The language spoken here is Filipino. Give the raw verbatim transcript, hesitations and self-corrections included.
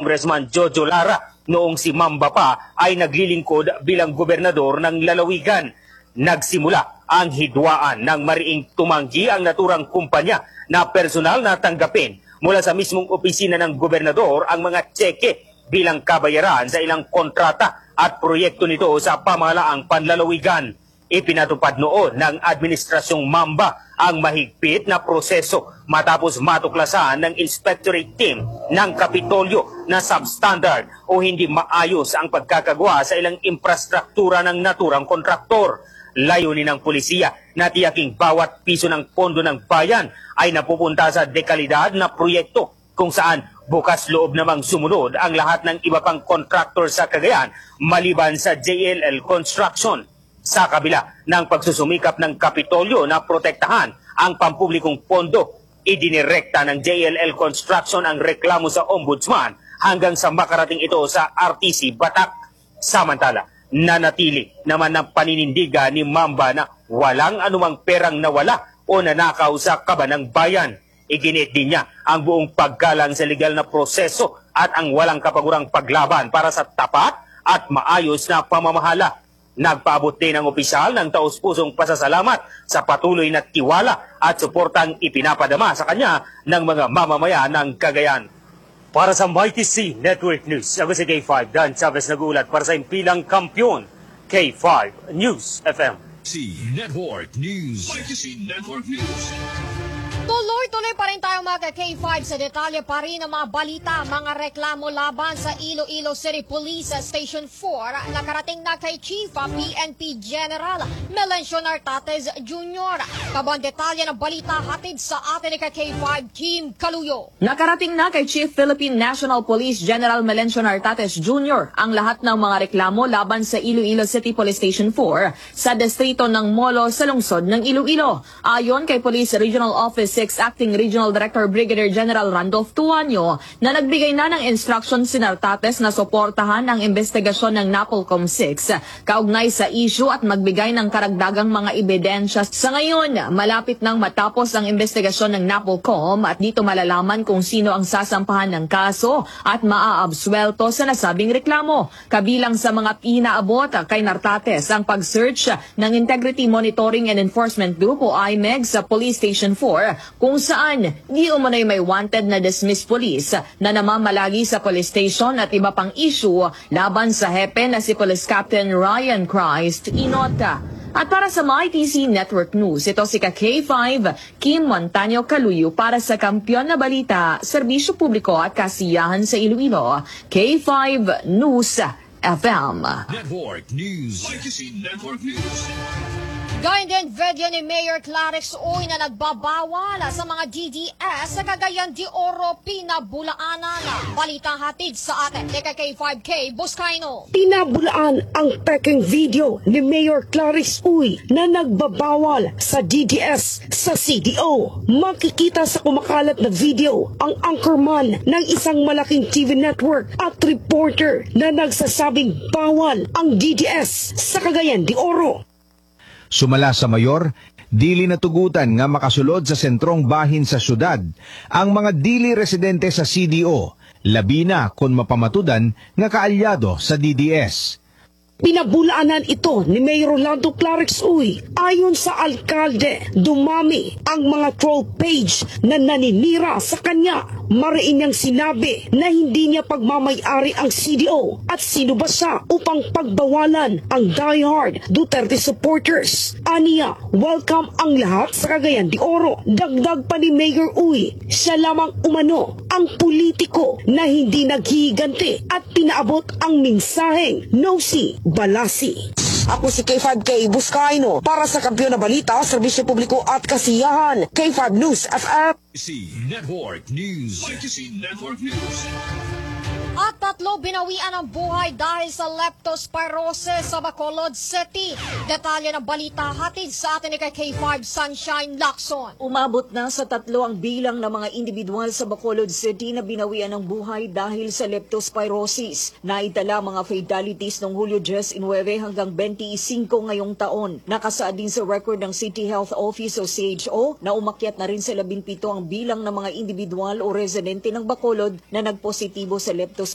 Congressman Jojo Lara noong si Mamba pa ay naglilingkod bilang gobernador ng lalawigan. Nagsimula ang hidwaan ng mariing tumanggi ang naturang kumpanya na personal na tanggapin mula sa mismong opisina ng gobernador ang mga tseke bilang kabayaran sa ilang kontrata at proyekto nito sa pamahalaang panlalawigan. Ipinatupad noon ng Administrasyong Mamba ang mahigpit na proseso matapos matuklasan ng inspectorate team ng Kapitolyo na substandard o hindi maayos ang pagkakagawa sa ilang infrastruktura ng naturang kontraktor. Layunin ng pulisiya na tiyaking bawat piso ng pondo ng bayan ay napupunta sa dekalidad na proyekto kung saan bukas loob namang sumunod ang lahat ng iba pang kontraktor sa Cagayan maliban sa J L L Construction. Sa kabila ng pagsusumikap ng Kapitolyo na protektahan ang pampublikong pondo, idinirekta ng J L L Construction ang reklamo sa Ombudsman hanggang sa makarating ito sa R T C Batak. Samantala, nanatili naman ng paninindigan ni Mamba na walang anumang perang nawala o nanakaw sa kaban ng bayan. Iginit din niya ang buong paggalang sa legal na proseso at ang walang kapagurang paglaban para sa tapat at maayos na pamamahala. Nagpaabot din ang opisyal ng taus-pusong pasasalamat sa patuloy na tiwala at suportang ipinapadama sa kanya ng mga mamamayan ng Cagayan. Para sa Mighty C Network News, ako si K five Dan Chavez nag-uulat para sa impilang kampiyon, K five News F M. C Network News. Mighty C Network News. Tuloy-tuloy pa rin tayo mga K five sa detalye pa rin ng mga balita, mga reklamo laban sa Iloilo City Police Station four. Nakarating na kay Chief P N P General Melencio Nartates Junior Kabang detalye ng balita hatid sa atin ni K five Kim Kaluyo. Nakarating na kay Chief Philippine National Police General Melencio Nartates Junior ang lahat ng mga reklamo laban sa Iloilo City Police Station four sa distrito ng Molo sa lungsod ng Iloilo. Ayon kay Police Regional Office six Acting Regional Director Brigadier General Randolph Tuanyo na nagbigay na ng instruction si Nartates na suportahan ang investigasyon ng NAPOLCOM six kaugnay sa issue at magbigay ng karagdagang mga ebidensya. Sa ngayon, malapit nang matapos ang investigasyon ng NAPOLCOM at dito malalaman kung sino ang sasampahan ng kaso at maaabsuelto sa nasabing reklamo. Kabilang sa mga inaabot kay Nartates ang pag-search ng Integrity Monitoring and Enforcement Group o I M E G sa Police Station four kung saan di umano'y may wanted na dismissed police na namamalagi sa police station at iba pang issue laban sa hepe na si Police Captain Ryan Christ Inota. At para sa Mighty C Network News, ito si K five Kim Montaño Kaluyo para sa Kampiyon na Balita, Serbisyo Publiko at Kasiyahan sa Iloilo, K five News F M. Network News. Mighty C Network News. Gayun din video ni Mayor Clarix Uy na nagbabawal sa mga D D S sa Cagayan de Oro, pinabulaanan. Balita hatid sa atin ni K five K Buscaino. Pinabulaan ang peking video ni Mayor Clarix Uy na nagbabawal sa D D S sa C D O. Makikita sa kumakalat na video ang anchorman ng isang malaking T V network at reporter na nagsasabing bawal ang D D S sa Cagayan de Oro. Sumala sa mayor, dili natugutan nga makasulod sa sentrong bahin sa syudad ang mga dili residente sa C D O, labi na kung mapamatudan nga kaalyado sa D D S. Pinabulaanan ito ni Mayor Rolando Clarix Uy. Ayon sa alkalde, dumami ang mga troll page na naninira sa kanya. Mariin niyang sinabi na hindi niya pagmamayari ang C D O at sino ba siya upang pagbawalan ang diehard Duterte supporters. Aniya, welcome ang lahat sa Cagayan de Oro. Dagdag pa ni Mayor Uy, siya lamang umano ang politiko na hindi naghihiganti at pinaabot ang mensaheng no see Balasi. Ako si K five K Buscaino para sa Kampiyon na Balita, Serbisyo Publiko at Kasiyahan, K five News F M. C Network News. Mighty C Network News. At tatlo binawian ang buhay dahil sa leptospirosis sa Bacolod City. Detalye ng balita hatid sa atin ni K five Sunshine Lacson. Umabot na sa tatlo ang bilang ng mga individual sa Bacolod City na binawian ng buhay dahil sa leptospirosis. Naitala mga fatalities noong Hulyo nineteen hanggang twenty-five ngayong taon. Nakasaad din sa record ng City Health Office o C H O na umakyat na rin sa labing pito ang bilang ng mga individual o residente ng Bacolod na nagpositibo sa leptospirosis